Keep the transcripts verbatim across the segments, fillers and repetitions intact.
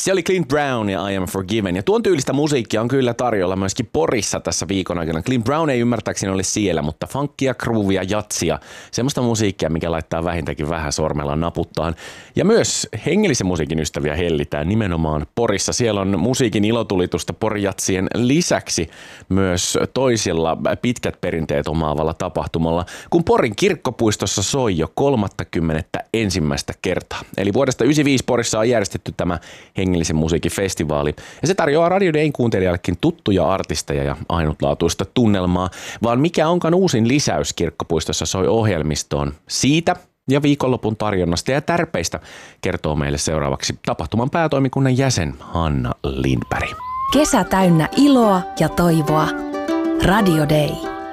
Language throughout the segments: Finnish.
Se oli Clint Brown ja I Am Forgiven. Ja tuon tyylistä musiikkia on kyllä tarjolla myöskin Porissa tässä viikon aikana. Clint Brown ei ymmärtääkseni ole siellä, mutta funkia, groovia, jatsia. Semmoista musiikkia, mikä laittaa vähintäänkin vähän sormella naputtaan. Ja myös hengellisen musiikin ystäviä hellitään nimenomaan Porissa. Siellä on musiikin ilotulitusta Porijatsien lisäksi myös toisilla pitkät perinteet omaavalla tapahtumalla, kun Porin kirkkopuistossa soi jo kolmattakymmenettä ensimmäistä kertaa. Eli vuodesta yhdeksänkymmentäviisi Porissa on järjestetty tämä hengellisen musiikin festivaali. Ja se tarjoaa Radio Dayn kuuntelijallekin tuttuja artisteja ja ainutlaatuista tunnelmaa, vaan mikä onkaan uusin lisäys kirkkopuistossa soi ohjelmistoon. Siitä ja viikonlopun tarjonnasta ja tärpeistä kertoo meille seuraavaksi tapahtuman päätoimikunnan jäsen Hanna Lindberg. Kesä täynnä iloa ja toivoa. Radio Day.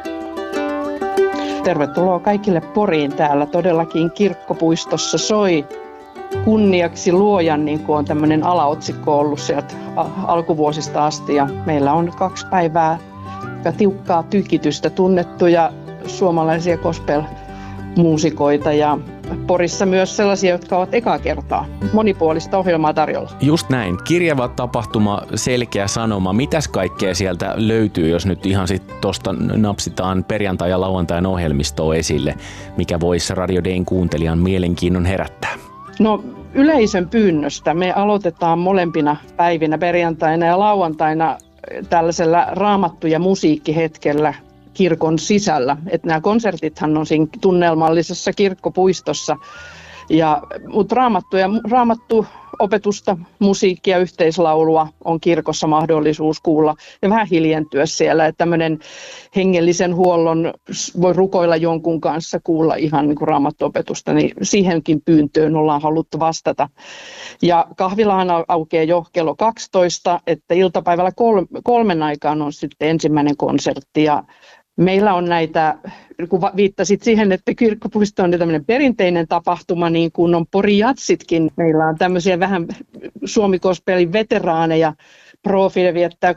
Tervetuloa kaikille Poriin. Täällä todellakin kirkkopuistossa soi kunniaksi luojan, niin kuin on tämmöinen alaotsikko ollut sieltä alkuvuosista asti. Ja meillä on kaksi päivää tiukkaa tykitystä, tunnettuja suomalaisia gospel-muusikoita ja Porissa myös sellaisia, jotka ovat ekaa kertaa. Monipuolista ohjelmaa tarjolla. Just näin. Kirjava tapahtuma, selkeä sanoma. Mitäs kaikkea sieltä löytyy, jos nyt ihan sitten tuosta napsitaan perjantai- ja lauantain ohjelmistoa esille, mikä voisi Radio Dayn kuuntelijan mielenkiinnon herättää? No yleisön pyynnöstä me aloitetaan molempina päivinä, perjantaina ja lauantaina, tällaisella raamattu- ja musiikkihetkellä kirkon sisällä. Että nämä konsertithan on siinä tunnelmallisessa kirkkopuistossa, ja, mutta raamattu ja raamattu opetusta, musiikkia, yhteislaulua on kirkossa mahdollisuus kuulla ja vähän hiljentyä siellä. Että tämmöinen hengellisen huollon voi rukoilla jonkun kanssa, kuulla ihan niin kuin raamattuopetusta, niin siihenkin pyyntöön ollaan haluttu vastata. Ja kahvilahan aukeaa jo kello kaksitoista, että iltapäivällä kolmen aikaan on sitten ensimmäinen konsertti. Ja meillä on näitä, kun viittasit siihen, että kirkkopuisto on tämmöinen perinteinen tapahtuma, niin kuin on Porijazitkin. Meillä on tämmöisiä vähän Suomi-gospelin veteraaneja. Profile viettää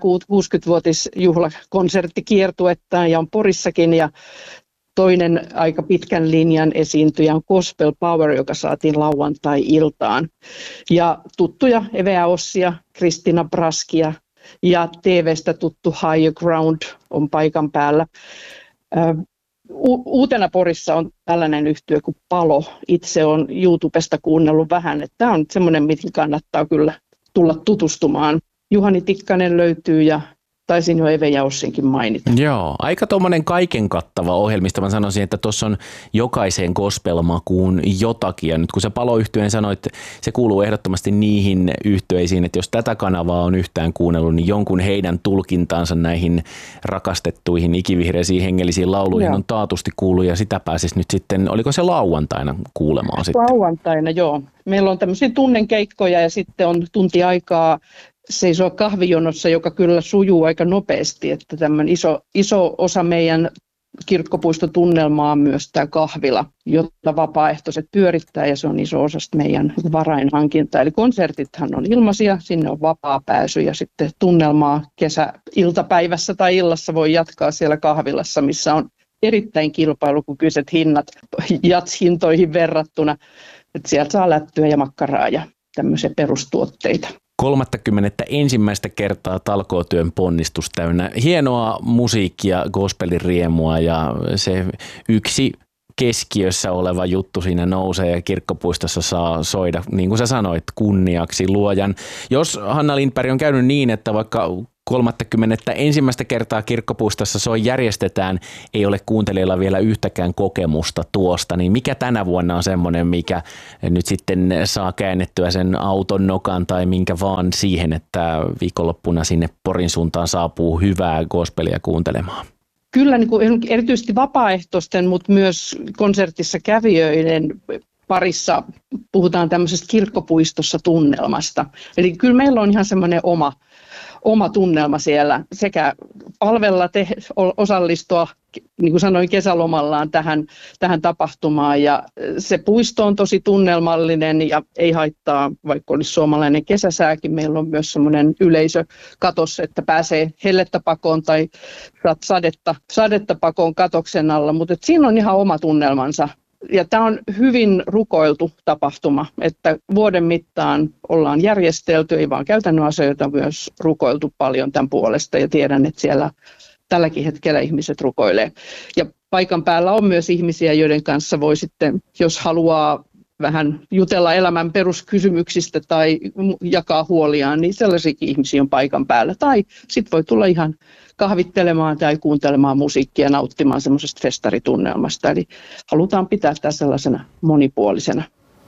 kuusikymmenvuotisjuhlakonserttikiertuettaan ja on Porissakin. Ja toinen aika pitkän linjan esiintyjä on Gospel Power, joka saatiin lauantai-iltaan. Ja tuttuja Eveä Ossia, Kristina Braskia. Ja T V:stä tuttu Higher Ground on paikan päällä. U- uutena Porissa on tällainen yhtye kuin Palo. Itse on YouTubesta kuunnellut vähän, että tämä on semmoinen, mihin kannattaa kyllä tulla tutustumaan. Juhani Tikkanen löytyy ja taisin jo Eve Jaussinkin mainita. Joo, aika tuommoinen kaiken kattava ohjelmista. Mä sanoisin, että tuossa on jokaiseen gospelmakuun jotakin. Ja nyt kun sä Palo-yhtyeen sanoit, se kuuluu ehdottomasti niihin yhtyeisiin, että jos tätä kanavaa on yhtään kuunnellut, niin jonkun heidän tulkintaansa näihin rakastettuihin ikivihreisiin hengellisiin lauluihin joo. on taatusti kuullut. Ja sitä pääsisi nyt sitten, oliko se lauantaina kuulemaan sitten? Lauantaina, joo. Meillä on tämmöisiä tunnenkeikkoja ja sitten on tunti aikaa seisoo kahvijonossa, joka kyllä sujuu aika nopeasti, että tämmöinen iso, iso osa meidän kirkkopuistotunnelmaa on myös tämä kahvila, jota vapaaehtoiset pyörittää ja se on iso osa meidän varainhankintaa. Eli konsertithan on ilmaisia, sinne on vapaa pääsy ja sitten tunnelmaa kesäiltapäivässä tai illassa voi jatkaa siellä kahvilassa, missä on erittäin kilpailukykyiset hinnat jatshintoihin verrattuna, että sieltä saa lättyä ja makkaraa ja tämmöisiä perustuotteita. kolmattakymmenettä ensimmäistä kertaa talkootyön ponnistus täynnä hienoa musiikkia, gospelin riemua ja se yksi keskiössä oleva juttu siinä nousee ja kirkkopuistossa saa soida, niin kuin sä sanoit, kunniaksi luojan. Jos Hanna Lindberg on käynyt niin, että vaikka kolmattakymmenettä ensimmäistä kertaa kirkkopuistossa soi järjestetään, ei ole kuuntelijoilla vielä yhtäkään kokemusta tuosta, niin mikä tänä vuonna on semmoinen, mikä nyt sitten saa käännettyä sen auton nokan tai minkä vaan siihen, että viikonloppuna sinne Porin suuntaan saapuu hyvää gospelia kuuntelemaan? Kyllä niin kuin erityisesti vapaaehtoisten, mutta myös konsertissa kävijöiden parissa puhutaan tämmöisestä kirkkopuistossa tunnelmasta. Eli kyllä meillä on ihan semmoinen oma oma tunnelma siellä sekä palvella, te, osallistua, niin kuin sanoin, kesälomallaan tähän, tähän tapahtumaan. Ja se puisto on tosi tunnelmallinen ja ei haittaa, vaikka olisi suomalainen kesäsääkin. Meillä on myös semmoinen yleisökatos, että pääsee hellettä pakoon tai sadetta, sadetta pakoon katoksen alla. Mutta siinä on ihan oma tunnelmansa. Ja tämä on hyvin rukoiltu tapahtuma, että vuoden mittaan ollaan järjestelty, ei vaan käytännön asioita, myös rukoiltu paljon tämän puolesta ja tiedän, että siellä tälläkin hetkellä ihmiset rukoilee. Ja paikan päällä on myös ihmisiä, joiden kanssa voi sitten, jos haluaa vähän jutella elämän peruskysymyksistä tai jakaa huoliaan, niin sellaisiakin ihmisiä on paikan päällä. Tai sitten voi tulla ihan kahvittelemaan tai kuuntelemaan musiikkia ja nauttimaan semmoisesta festaritunnelmasta. Eli halutaan pitää tämä sellaisena monipuolisena.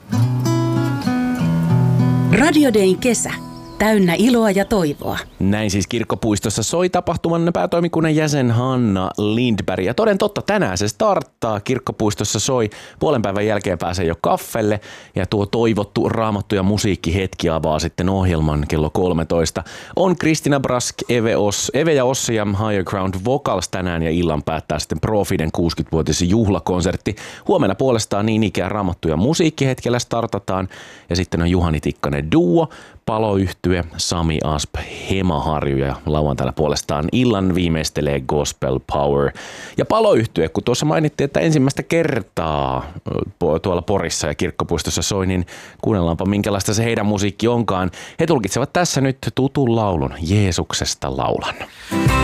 Radio Dayn kesä. Täynnä iloa ja toivoa. Näin siis Kirkkopuistossa soi tapahtuman päätoimikunnan jäsen Hanna Lindberg. Ja toden totta, tänään se starttaa. Kirkkopuistossa soi. Puolen päivän jälkeen pääsee jo kaffelle. Ja tuo toivottu raamattu ja musiikkihetki avaa sitten ohjelman kello kolmetoista. On Kristina Brask, Eve, Os, Eve ja Ossi ja Higher Ground Vocals tänään. Ja illan päättää sitten Profiden kuusikymmenvuotisen juhlakonsertti. Huomenna puolestaan niin ikään raamattu ja musiikkihetkellä startataan. Ja sitten on Juhani Tikkanen Duo, Paloyhtye, Sami Asp, Hema Harju ja lauantaina puolestaan illan viimeistelee Gospel Power. Ja Paloyhtye, kun tuossa mainittiin, että ensimmäistä kertaa tuolla Porissa ja Kirkkopuistossa soi, niin kuunnellaanpa minkälaista se heidän musiikki onkaan. He tulkitsevat tässä nyt tutun laulun, Jeesuksesta laulan.